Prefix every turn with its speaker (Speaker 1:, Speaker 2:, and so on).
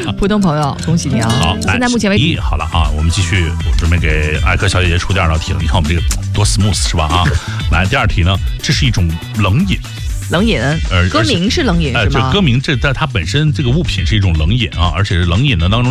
Speaker 1: 普通朋友，恭喜你啊！
Speaker 2: 好，
Speaker 1: 现在目前为止
Speaker 2: 好了啊，我们继续，我准备给艾克小姐姐出第2道题了。你看我们这个多 smooth 是吧？啊，来第2题呢，这是一种冷饮。
Speaker 1: 冷饮，歌名是冷饮是吗？
Speaker 2: 这歌名它本身这个物品是一种冷饮啊，而且是冷饮的当中